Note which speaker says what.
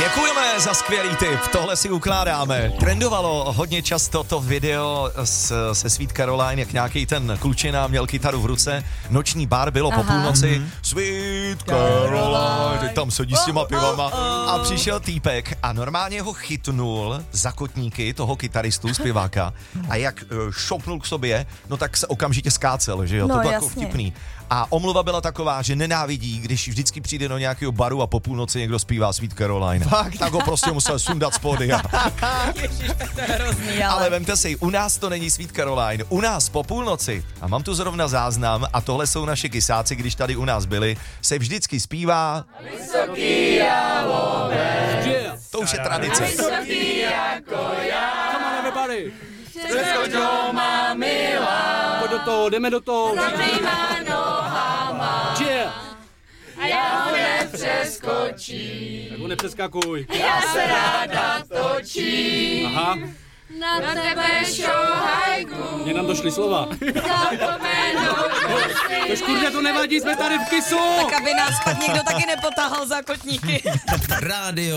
Speaker 1: Děkujeme za skvělý tip, tohle si ukládáme. Trendovalo hodně často to video se Sweet Caroline, jak nějaký ten klučina měl kytaru v ruce, noční bar, bylo po půlnoci, Sweet Caroline, teď tam sedí s těma pivama a přišel týpek a normálně ho chytnul za kotníky toho kytaristu, zpěváka a jak šoupnul k sobě, no tak se okamžitě skácel, že jo,
Speaker 2: No,
Speaker 1: to bylo
Speaker 2: jasně.
Speaker 1: jako vtipný. A omluva byla taková, že nenávidí, když vždycky přijde do nějakého baru a po půlnoci někdo zpívá Sweet Caroline. Fakt? Tak ho prostě musel sundat z pódia.
Speaker 2: Ježiš, tak to je hrozný,
Speaker 1: Ale vemte si, u nás to není Sweet Caroline, u nás po půlnoci, a mám tu zrovna záznam, a tohle jsou naši kysáci, když tady u nás byli, se vždycky zpívá Vysoký Jalové. To už je tradice.
Speaker 3: Vysoký jako já. Come on everybody. Přeskoč ho má milá. Pojď do toho, jdeme do toho. Zavýma nohama. A já ho nepřeskočím. Tak ho nepřeskakuj. Já se ráda točím. Aha. Na tebe šohajku. Mně nám došly slova. Tož kurňa, to nevadí, jsme tady v Kisu.
Speaker 2: Tak aby nás pak někdo taky nepotahal za kotníky.
Speaker 4: Rádio